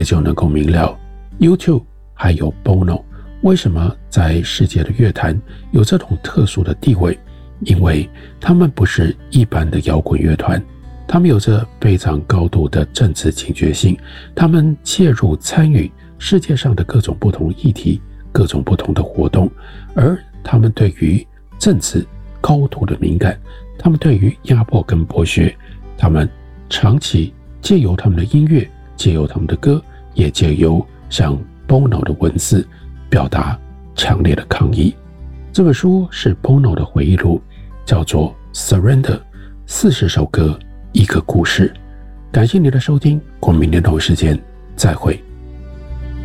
就能够明了 U2 还有 Bono 为什么在世界的乐坛有这种特殊的地位，因为他们不是一般的摇滚乐团，他们有着非常高度的政治警觉性，他们介入参与世界上的各种不同议题，各种不同的活动，而他们对于政治高度的敏感，他们对于压迫跟剥削，他们长期借由他们的音乐，借由他们的歌，也借由像 Bono 的文字表达强烈的抗议。这本书是 Bono 的回忆录，叫做 Surrender， 40首歌一个故事。感谢你的收听，我们明天同一时间再会。